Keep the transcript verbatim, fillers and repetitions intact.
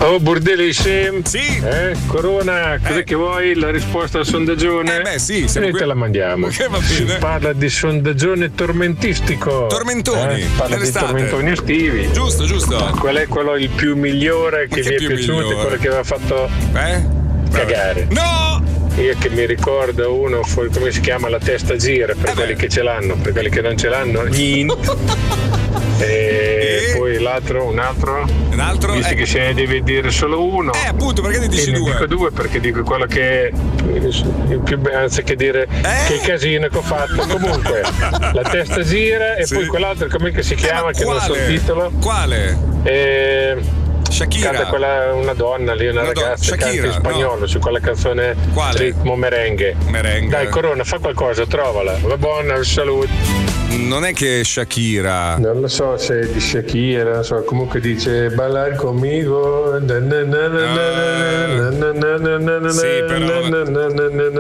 Oh, Bordelissimo. Sì. Eh, Corona, cos'è Eh. che vuoi? La risposta al sondaggione? Eh beh, sì, siamo E qui. te la mandiamo. Ok, va Si bene. parla di sondaggione tormentistico. Tormentoni, Eh, parla di nell'estate. tormentoni estivi. Giusto, giusto. Qual è quello il più migliore che che vi è più piaciuto? migliore? Quello che aveva fatto Eh? cagare. No! Io che mi ricordo uno, fu- come si chiama, la testa gira per Eh quelli beh. che ce l'hanno, per quelli che non ce l'hanno, niente. E, E? poi l'altro, un altro, Un altro? visto Eh. che se ne devi dire solo uno. Eh, appunto, perché ne E dici ne due? dico due perché dico quello che il più be- anziché dire Eh? che casino che ho fatto. Comunque la testa gira e Sì. poi quell'altro come che si Eh, chiama ma che non so il quale? titolo. Quale? E Shakira. canta quella una donna lì, una, Una donna, ragazza Shakira, canta in spagnolo no. su quella canzone Quale? ritmo merengue. Merengue. Dai Corona, fa qualcosa, trovala. Va buona, salute. Non è che Shakira. Non lo so se è di Shakira, non so, comunque dice ballar conmigo. Sì, però-